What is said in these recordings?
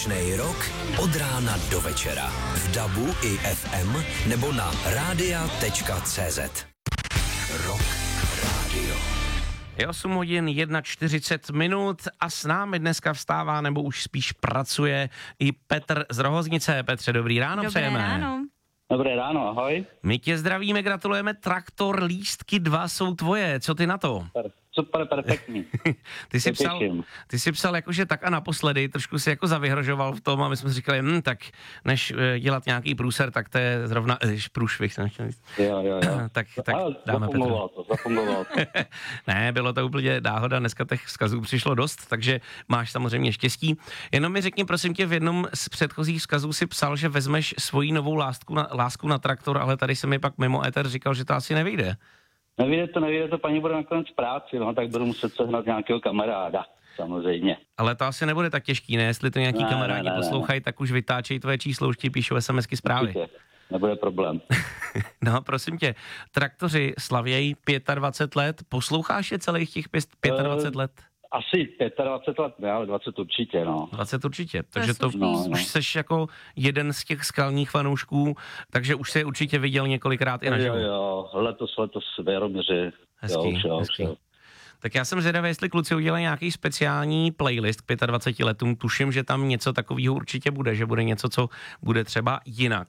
Slušnej rok od rána do večera. V DABu i FM nebo na radia.cz. Rock Radio. Je 8 hodin 41 a s námi dneska vstává, nebo už spíš pracuje i Petr z Rohoznice. Petře, dobrý ráno přejeme. Dobré ráno. Dobré ráno, ahoj. My tě zdravíme, gratulujeme, traktor lístky 2 jsou tvoje, co ty na to? Super, perfektní. Ty jsi psal jakože tak a naposledy, trošku si jako zavyhrožoval v tom a my jsme si říkali, tak než dělat nějaký průser, tak to je zrovna, průšvih jsem chtěl říct. Jo. tak dáme Zafungoval to. Ne, bylo to úplně náhoda, dneska těch vzkazů přišlo dost, takže máš samozřejmě štěstí. Jenom mi řekni, prosím tě, v jednom z předchozích vzkazů si psal, že vezmeš svoji novou lásku na traktor, ale tady se mi pak mimo éter říkal, že to asi nevyjde. Nevíde to, paní bude nakonec v práci, no, tak budu muset sehnat nějakého kamaráda, samozřejmě. Ale to asi nebude tak těžký, ne? Jestli to nějaký kamarádi poslouchají, tak už vytáčejí tvoje číslo, už ti píšou SMSky zprávy. Určitě. Nebude problém. No, prosím tě, traktoři slavějí 25 let, posloucháš je celých těch 25 let? Asi 25 let, ne, ale 20 určitě, no. 20 určitě, takže to už seš jako jeden z těch skalních fanoušků, takže už jsi určitě viděl několikrát i naživo. Jo, letos v Jaroměři. Hezký. Tak já jsem zvědavý, jestli kluci udělají nějaký speciální playlist k 25 letům, tuším, že tam něco takového určitě bude, že bude něco, co bude třeba jinak.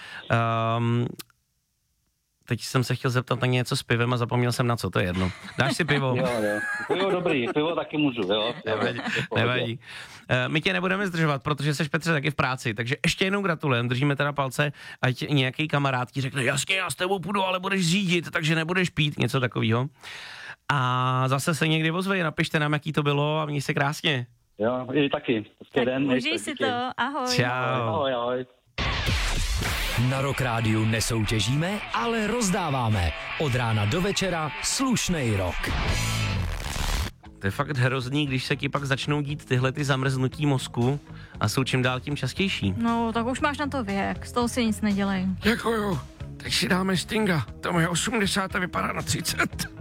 Teď jsem se chtěl zeptat na něco s pivem a zapomněl jsem na co, to je jedno. Dáš si pivo? Jo. Pivo dobrý, pivo taky můžu, jo. Nevadí. My tě nebudeme zdržovat, protože seš, Petře, taky v práci, takže ještě jednou gratulujeme, držíme teda palce, ať nějaký kamarád ti řekne, jasně, já s tebou půjdu, ale budeš řídit, takže nebudeš pít, něco takového. A zase se někdy ozvej, napište nám, jaký to bylo a měj se krásně. Jo, i taky. Užij si to, ahoj. Čau. Ahoj. Na Rock Rádiu nesoutěžíme, ale rozdáváme. Od rána do večera slušnej rok. To je fakt hrozný, když se ti pak začnou dít tyhle ty zamrznutí mozku a jsou čím dál tím častější. No, tak už máš na to věk, z toho si nic nedělej. Děkuju, teď si dáme Stinga, tomu je 80 a vypadá na 30.